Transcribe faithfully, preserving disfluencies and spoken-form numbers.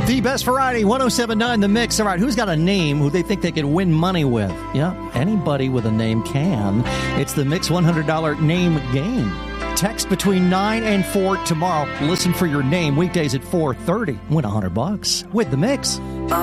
The best variety, one oh seven point nine The Mix. All right, who's got a name who they think they could win money with? Yeah, anybody with a name can. It's the Mix one hundred dollars name game. Text between nine and four tomorrow. Listen for your name weekdays at four thirty. Win one hundred bucks with The Mix.